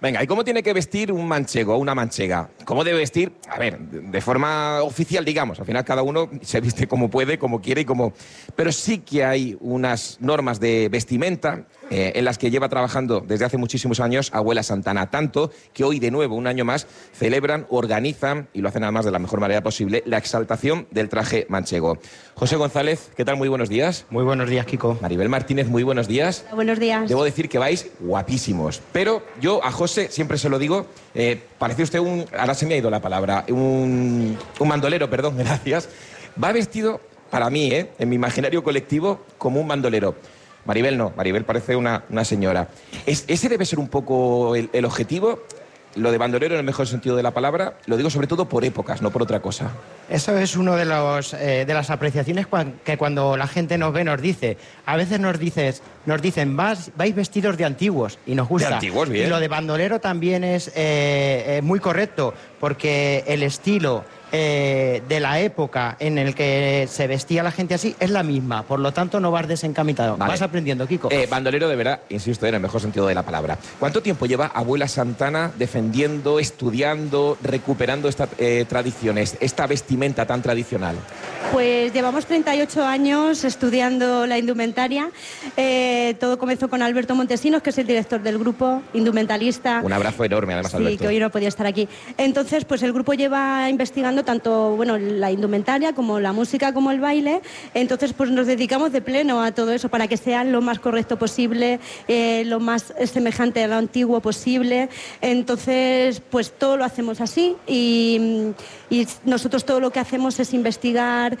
Venga, ¿y cómo tiene que vestir un manchego o una manchega? ¿Cómo debe vestir? A ver, de forma oficial, digamos. Al final cada uno se viste como puede, como quiere y como... Pero sí que hay unas normas de vestimenta en las que lleva trabajando desde hace muchísimos años Abuela Santana. Tanto que hoy, de nuevo, un año más, celebran, organizan, y lo hacen además de la mejor manera posible, la exaltación del traje manchego. José González, ¿qué tal? Muy buenos días. Muy buenos días, Kiko. Maribel Martínez, muy buenos días. Buenos días. Debo decir que vais guapísimos. Pero yo a José siempre se lo digo, parece usted un... Ahora se me ha ido la palabra. Un bandolero, perdón, gracias. Va vestido, para mí, en mi imaginario colectivo, como un bandolero. Maribel no, Maribel parece una señora. ¿Ese debe ser un poco el objetivo? Lo de bandolero en el mejor sentido de la palabra, lo digo sobre todo por épocas, no por otra cosa. Eso es uno de de las apreciaciones que cuando la gente nos ve nos dice. A veces nos dicen, vais vestidos de antiguos, y nos gusta. De antiguos, bien. Y lo de bandolero también es muy correcto, porque el estilo de la época en el que se vestía la gente así es la misma, por lo tanto no vas desencaminado. Vale. Vas aprendiendo, Kiko. Bandolero de verdad, insisto, en el mejor sentido de la palabra. ¿Cuánto tiempo lleva Abuela Santana defendiendo, estudiando, recuperando estas tradiciones, esta vestimenta tan tradicional? Pues llevamos 38 años estudiando la indumentaria. Todo comenzó con Alberto Montesinos, que es el director del grupo, indumentalista. Un abrazo enorme, además, Alberto. Sí, que hoy no podía estar aquí. Entonces, pues el grupo lleva investigando tanto, bueno, la indumentaria como la música como el baile. Entonces, pues nos dedicamos de pleno a todo eso para que sea lo más correcto posible, lo más semejante a lo antiguo posible. Entonces, pues todo lo hacemos así y nosotros todo lo que hacemos es investigar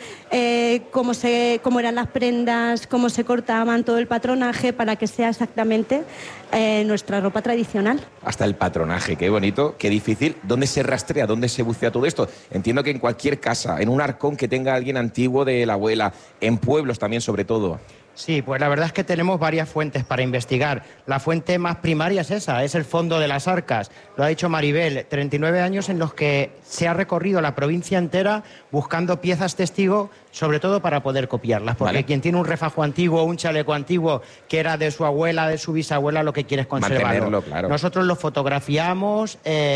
cómo eran las prendas, cómo se cortaban, todo el patronaje para que sea exactamente nuestra ropa tradicional. Hasta el patronaje, qué bonito, qué difícil. ¿Dónde se rastrea, dónde se bucea todo esto? Entiendo que en cualquier casa, en un arcón que tenga alguien antiguo de la abuela, en pueblos también sobre todo. Sí, pues la verdad es que tenemos varias fuentes para investigar. La fuente más primaria es esa, es el fondo de las arcas. Lo ha dicho Maribel, 39 años en los que se ha recorrido la provincia entera buscando piezas testigo, sobre todo para poder copiarlas. Porque Vale. quien tiene un refajo antiguo, un chaleco antiguo, que era de su abuela, de su bisabuela, lo que quiere es conservarlo. Mantenerlo, claro. Nosotros lo fotografiamos,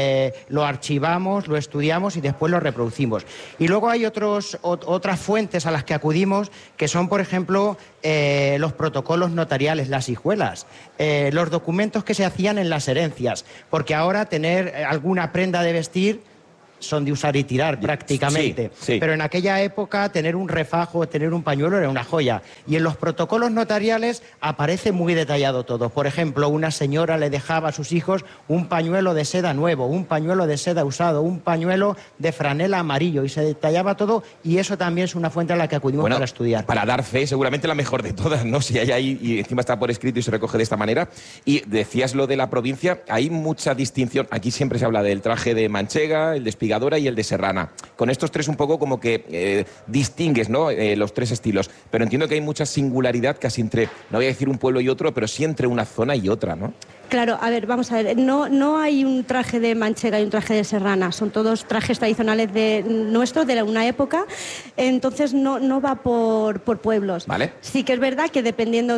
lo archivamos, lo estudiamos y después lo reproducimos. Y luego hay otras fuentes a las que acudimos, que son, por ejemplo, los protocolos notariales, las hijuelas, los documentos que se hacían en las herencias, porque ahora tener alguna prenda de vestir son de usar y tirar prácticamente. Sí. Pero en aquella época tener un refajo, tener un pañuelo era una joya. Y en los protocolos notariales aparece muy detallado todo. Por ejemplo, una señora le dejaba a sus hijos un pañuelo de seda nuevo, un pañuelo de seda usado, un pañuelo de franela amarillo, y se detallaba todo, y eso también es una fuente a la que acudimos para estudiar. Para dar fe, seguramente la mejor de todas, ¿no? Si hay ahí, y encima está por escrito y se recoge de esta manera. Y decías lo de la provincia, hay mucha distinción. Aquí siempre se habla del traje de manchega, el de espigadora y el de serrana. Con estos tres un poco como que distingues, ¿no? Los tres estilos. Pero entiendo que hay mucha singularidad casi entre, no voy a decir un pueblo y otro, pero sí entre una zona y otra, ¿no? Claro, a ver, vamos a ver, no hay un traje de manchega y un traje de serrana, son todos trajes tradicionales nuestros de una época, entonces no va por pueblos. Vale. Sí que es verdad que dependiendo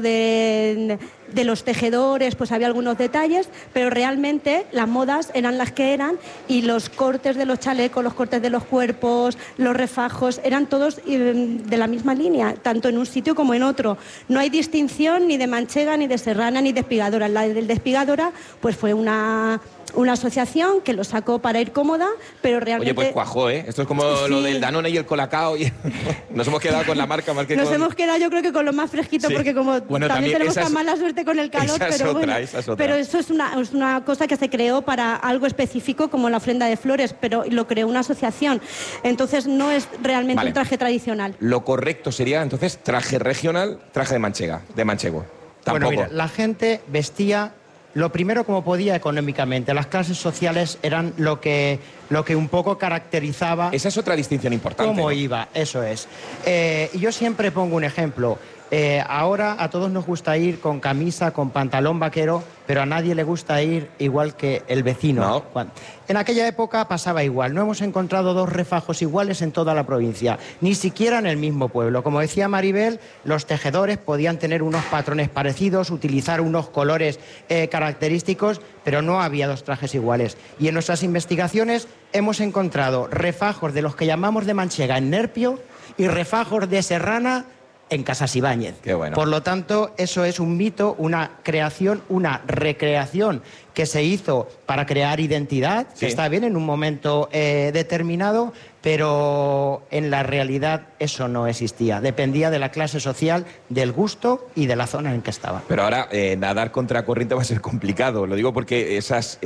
de los tejedores, pues había algunos detalles, pero realmente las modas eran las que eran y los cortes de los chalecos, los cortes de los cuerpos, los refajos, eran todos de la misma línea, tanto en un sitio como en otro. No hay distinción ni de manchega, ni de serrana, ni de espigadora. La del de espigadora pues fue una asociación que lo sacó para ir cómoda, pero realmente... Oye, pues cuajó, ¿eh? Esto es como sí. Lo del Danone y el Colacao. Y... Nos hemos quedado con la marca más que Nos con... hemos quedado yo creo que con lo más fresquito, sí. porque como también tenemos tan mala suerte con el calor, pero eso es una cosa que se creó para algo específico como la ofrenda de flores, pero lo creó una asociación. Entonces no es realmente un traje tradicional. Lo correcto sería entonces traje regional, traje de manchega, de manchego. Tampoco. Bueno, mira, la gente vestía lo primero como podía económicamente. Las clases sociales eran lo que un poco caracterizaba... Esa es otra distinción importante. Cómo ¿no? iba, eso es. Y yo siempre pongo un ejemplo. Ahora a todos nos gusta ir con camisa, con pantalón vaquero, pero a nadie le gusta ir igual que el vecino. No. En aquella época pasaba igual. No hemos encontrado dos refajos iguales en toda la provincia, ni siquiera en el mismo pueblo. Como decía Maribel, los tejedores podían tener unos patrones parecidos, utilizar unos colores característicos, pero no había dos trajes iguales. Y en nuestras investigaciones hemos encontrado refajos de los que llamamos de manchega en Nerpio y refajos de serrana en Casas Ibáñez. Qué bueno. Por lo tanto, eso es un mito, una creación, una recreación que se hizo para crear identidad, Sí. que está bien en un momento determinado, pero en la realidad eso no existía. Dependía de la clase social, del gusto y de la zona en que estaba. Pero ahora nadar contra corriente va a ser complicado. Lo digo porque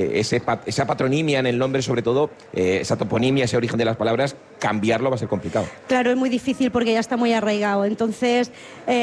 esa patronímia en el nombre, sobre todo, esa toponimia, ese origen de las palabras, cambiarlo va a ser complicado. Claro, es muy difícil porque ya está muy arraigado. Entonces,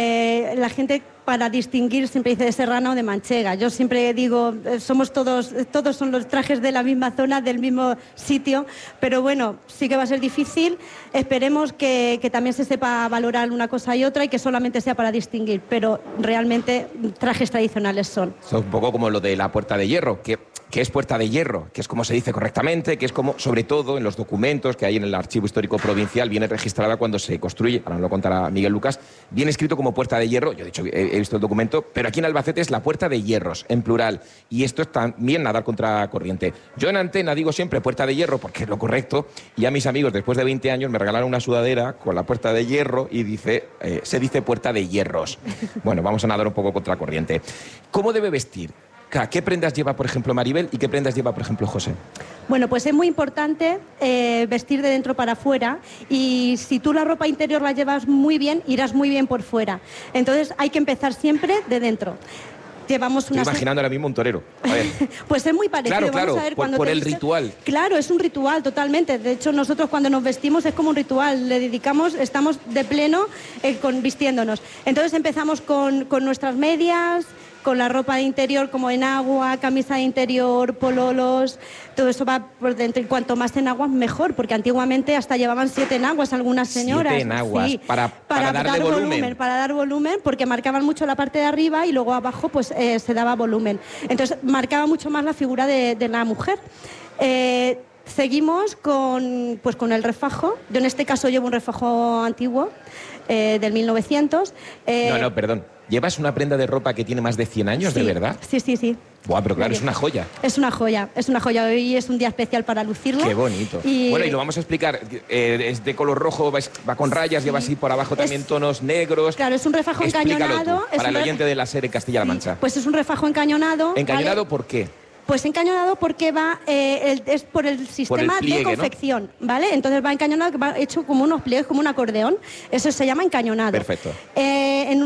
la gente para distinguir siempre dice de serrana o de manchega. Yo siempre digo, somos todos son los trajes de la misma zona, del mismo sitio, pero bueno, sí que va a ser difícil. Esperemos que también se sepa valorar una cosa y otra y que solamente sea para distinguir, pero realmente trajes tradicionales son. Es un poco como lo de la Puerta de Hierro, que es Puerta de Hierro, que es como se dice correctamente, que es como, sobre todo en los documentos que hay en el Archivo Histórico Provincial, viene registrada cuando se construye, ahora nos lo contará Miguel Lucas, viene escrito como Puerta de Hierro. Yo, de hecho, he visto el documento, pero aquí en Albacete es la Puerta de Hierros, en plural, y esto es también nadar contra corriente. Yo en antena digo siempre Puerta de Hierro porque es lo correcto, y a mis amigos, después de 20 años, me regalaron una sudadera con la Puerta de Hierro y se dice Puerta de Hierros. Bueno, vamos a nadar un poco contra corriente. ¿Cómo debe vestir? ¿Qué prendas lleva, por ejemplo, Maribel y qué prendas lleva, por ejemplo, José? Bueno, pues es muy importante vestir de dentro para afuera, y si tú la ropa interior la llevas muy bien, irás muy bien por fuera. Entonces hay que empezar siempre de dentro. Llevamos Estoy imaginando ahora mismo un torero. A ver. Pues es muy parecido. Claro, Vamos a ver por cuando te el vistes. ritual. Claro, es un ritual totalmente. De hecho, nosotros cuando nos vestimos es como un ritual. Le dedicamos, estamos de pleno vistiéndonos. Entonces empezamos con nuestras medias, con la ropa de interior como en agua, camisa de interior, pololos, todo eso va por dentro. Y cuanto más enaguas, mejor, porque antiguamente hasta llevaban 7 enaguas algunas señoras. 7 enaguas, sí, para darle volumen. Para dar volumen, porque marcaban mucho la parte de arriba y luego abajo pues se daba volumen. Entonces marcaba mucho más la figura de la mujer. Seguimos con el refajo. Yo en este caso llevo un refajo antiguo, del 1900. No, perdón. ¿Llevas una prenda de ropa que tiene más de 100 años, sí, de verdad? Sí. Buah, pero claro, es una joya. Es una joya. Hoy es un día especial para lucirla. Qué bonito. Bueno, y lo vamos a explicar. Es de color rojo, va con rayas, lleva así por abajo también tonos negros. Claro, es un refajo Explícalo encañonado. tú, para el oyente de la serie Castilla-La Mancha. Pues es un refajo encañonado. ¿Encañonado ¿vale? por qué? Pues encañonado porque es por el sistema pliegue, de confección, ¿no? ¿Vale? Entonces va encañonado, que va hecho como unos pliegues, como un acordeón. Eso se llama encañonado. Perfecto. En